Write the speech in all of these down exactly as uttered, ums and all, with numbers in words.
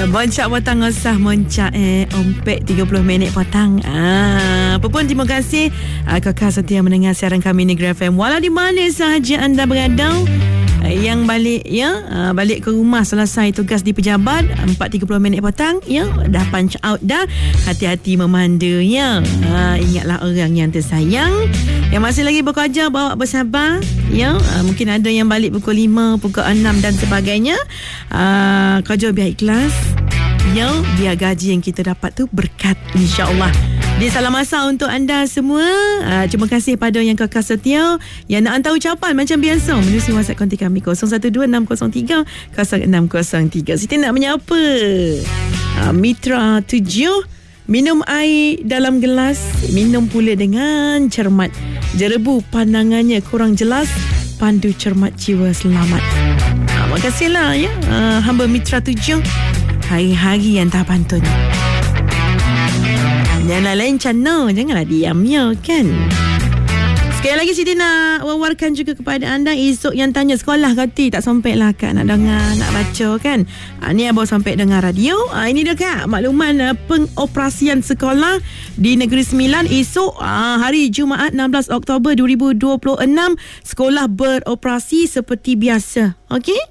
Moncak potang osah moncak eh ompek tiga puluh minit potang. Ah, apa pun terima kasih ah, kakak setia mendengar siaran kami Negeri F M. Walau di mana sahaja anda berada, yang balik ya uh, balik ke rumah selesai tugas di pejabat empat tiga puluh minit petang ya, dah punch out dah, hati-hati memanda ya. Uh, ingatlah orang yang tersayang. Yang masih lagi bekerja, bawa bersabar ya. Uh, mungkin ada yang balik pukul lima, pukul enam dan sebagainya. Uh, kerja biar ikhlas ya, biar gaji yang kita dapat tu berkat, insya-Allah. Di salam masa untuk anda semua. Uh, terima kasih pada yang kekal setia, yang nak hantar ucapan macam biasa menerusi WhatsApp konti kami kosong satu dua enam kosong tiga kosong enam kosong tiga. Siti nak menyapa uh, Mitra tujuh. Minum air dalam gelas, minum pula dengan cermat. Jerebu pandangannya kurang jelas, pandu cermat jiwa selamat. Uh, terima kasihlah ya uh, hamba Mitra tujuh. Hari-hari yang tak pantun. Janganlah lencana, no. Janganlah diam ya kan. Sekali lagi Siti nak wawarkan juga kepada anda, esok yang tanya sekolah kata tak sampai lah kak nak dengar, nak baca kan. Ha, ni abang sampai dengar radio. Ha, ini dia kak makluman uh, pengoperasian sekolah di Negeri Sembilan esok uh, hari Jumaat enam belas Oktober dua ribu dua puluh enam, sekolah beroperasi seperti biasa. Okey?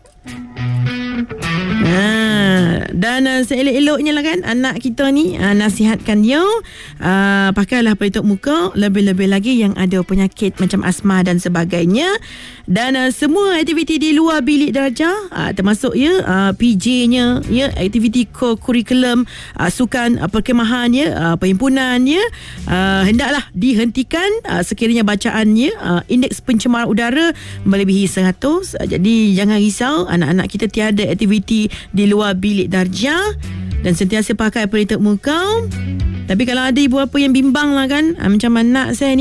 Ha, dan uh, seelok-eloknya lah kan anak kita ni uh, nasihatkan dia uh, pakailah pelitup muka, lebih-lebih lagi yang ada penyakit macam asma dan sebagainya. Dan uh, semua aktiviti di luar bilik darjah uh, termasuk ya uh, P J-nya ya, aktiviti kurikulum uh, sukan uh, perkemahan ya, uh, perhimpunan ya, uh, hendaklah dihentikan uh, sekiranya bacaannya uh, indeks pencemaran udara melebihi seratus. uh, jadi jangan risau, anak-anak kita tiada aktiviti di luar bilik darjah dan sentiasa pakai pelitup muka. Tapi kalau ada ibu bapa yang bimbang lah kan, uh, macam anak saya ni